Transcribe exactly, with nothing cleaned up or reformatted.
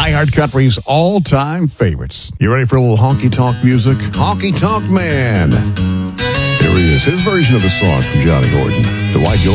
iHeart Country's all-time favorites. You ready for a little honky-tonk music? Honky Tonk Man. Here he is, his version of the song from Johnny Horton. Dwight Gilbert.